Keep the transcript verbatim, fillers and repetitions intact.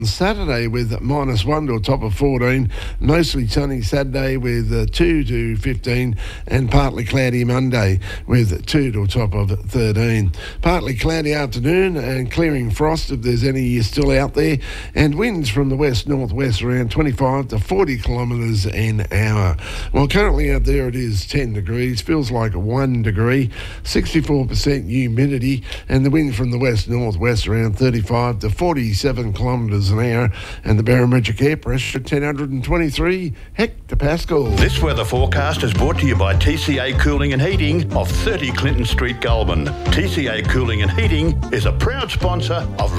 Saturday with minus one to a top of fourteen, mostly sunny Saturday with uh, two to fifteen, and partly cloudy Monday with two to a top of thirteen. Partly cloudy afternoon and clearing frost if there's any still out there, and winds from the west northwest around twenty-five to forty kilometres an hour. Well, currently out there it is ten degrees, feels like one degree, sixty-four percent humidity, and the wind from the west northwest around thirty-five to forty-seven kilometres an hour, and the barometric air pressure ten hundred twenty-three hectopascals. This weather forecast is brought to you by T C A Cooling and Heating of thirty Clinton Street, Goulburn. T C A Cooling and Heating is a proud sponsor of